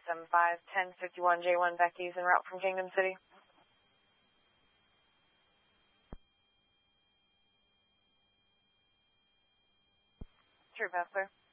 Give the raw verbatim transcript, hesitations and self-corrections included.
seven five, ten fifty-one J one Becky's en route from Kingdom City. True, Pass clear.